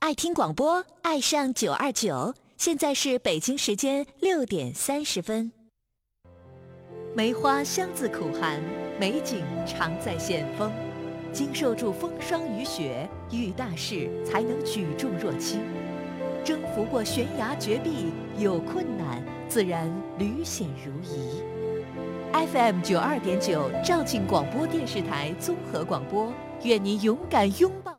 爱听广播，爱上929。现在是北京时间6点30分。梅花香自苦寒，美景常在险峰。经受住风霜雨雪，遇大事才能举重若轻。征服过悬崖绝壁，有困难自然屡险如夷。FM 92.9，肇庆广播电视台综合广播，愿你勇敢拥抱。